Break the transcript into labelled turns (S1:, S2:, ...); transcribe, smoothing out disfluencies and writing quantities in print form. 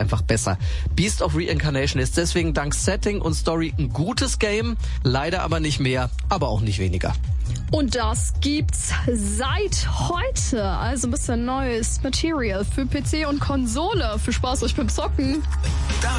S1: einfach besser. Beast of Reincarnation ist deswegen dank Setting und Story ein gutes Game, leider aber nicht mehr, aber auch nicht weniger.
S2: Und das gibt's seit heute. Also ein bisschen neues Material für PC und Konsole. Viel Spaß euch beim Zocken.